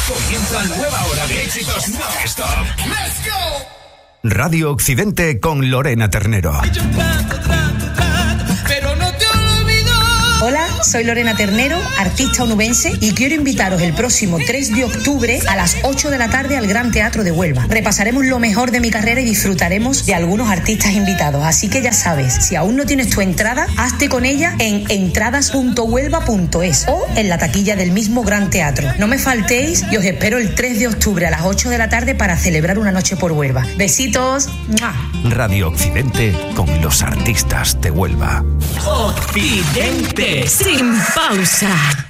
Comienza nueva hora de éxitos non-stop. ¡Let's go! Radio Occidente con Lorena Ternero. Pero no te olvido. Hola, soy Lorena Ternero, artista onubense, y quiero invitaros el próximo 3 de octubre a las 8 de la tarde al Gran Teatro de Huelva. Repasaremos lo mejor de mi carrera y disfrutaremos de algunos artistas invitados. Así que ya sabes, si aún no tienes tu entrada, hazte con ella en entradas.huelva.es o en la taquilla del mismo Gran Teatro. No me faltéis y os espero el 3 de octubre a las 8 de la tarde para celebrar una noche por Huelva. Besitos. ¡Mua! Radio Occidente con los artistas de Huelva. Occidente sin pausa.